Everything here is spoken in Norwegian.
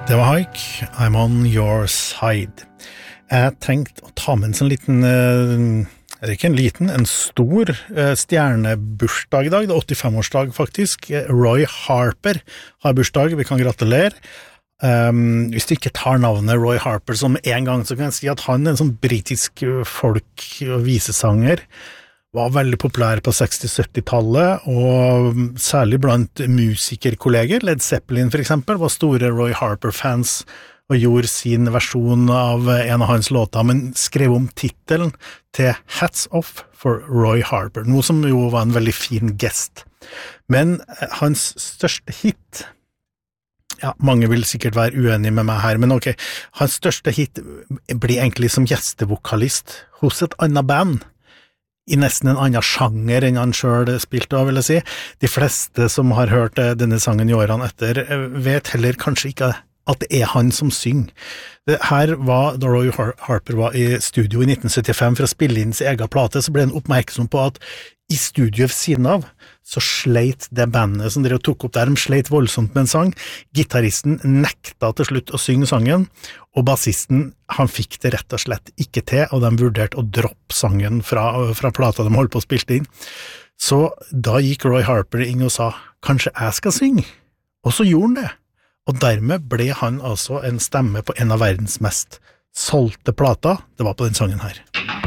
Det var Haik, I'm on your side. Jeg tenkte å ta med en sånn liten, eller ikke en liten, en stor stjernebursdag i dag. Det 85-årsdag faktisk. Roy Harper har bursdag, vi kan gratulere. Hvis du ikke tar navnet Roy Harper som en gang, så kan jeg si at han er en sånn britisk folk- og visesanger, var veldig populær på 60-70-tallet, og særlig blant musikerkolleger. Led Zeppelin for eksempel var store Roy Harper-fans og gjorde sin versjon av en av hans låter, men skrev om titelen til Hats Off for Roy Harper, noe som jo var en veldig fin gest. Men hans største hit, ja, mange vil sikkert være uenige med meg her, men ok, hans største hit blir egentlig som gjestevokalist hos et annet band, i nesten en annen sjanger enn han selv spilte av, vil jeg si. De fleste som har hørt denne sangen i årene etter, vet heller kanskje ikke at det er han som synger. Det her var, da Roy Harper var i studio i 1975 for å spille inn sin egen plate, så ble han oppmerksom på at i studio ved siden av, så sleit det bandet som dere tok opp der, de sleit voldsomt med en sang. Gitaristen nekta til slutt å synge sangen, og bassisten, han fikk det rett og slett ikke til, og de vurderte å droppe sangen fra plata de holdt på å spille inn. Så da gikk Roy Harper inn og sa, kanskje jeg skal synge? Og så gjorde han det. Og dermed ble han altså en stemme på en av verdens mest solgte plater. Det var på den sangen her.